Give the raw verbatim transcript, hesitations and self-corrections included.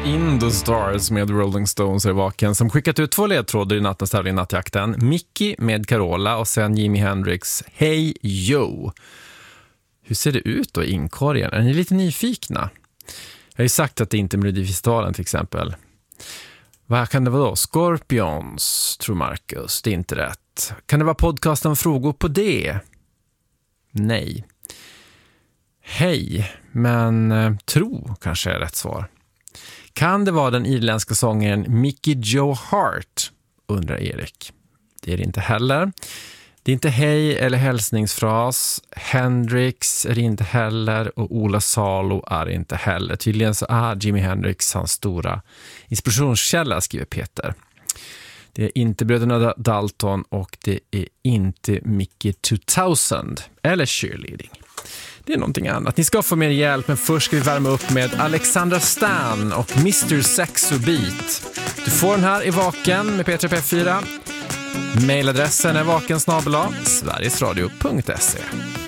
In the Stars med Rolling Stones är vaken, som skickat ut två ledtrådar i nattens tävling Nattjakten. Mickey med Carola och sen Jimi Hendrix Hey Yo. Hur ser det ut då i inkorgen? Är ni lite nyfikna? Jag har ju sagt att det inte är Melodifestivalen till exempel. Vad kan det vara då? Scorpions, tror Marcus. Det är inte rätt. Kan det vara podcasten Frågor på det? Nej. Hej, men eh, tro kanske är rätt svar. Kan det vara den irländska sångaren Mickey Joe Hart, undrar Erik. Det är det inte heller. Det är inte hej eller hälsningsfras. Hendrix är det inte heller och Ola Salo är det inte heller. Tydligen så är Jimi Hendrix hans stora inspirationskälla, skriver Peter. Det är inte bröderna Dalton och det är inte Mickey tvåtusen eller cheerleading. Det är någonting annat. Ni ska få mer hjälp, men först ska vi värma upp med Alexandra Stan och mister Sexo Beat. Du får den här i Vaken med P tre P fyra. Mailadressen är vakensnabel-a sverigesradio punkt se.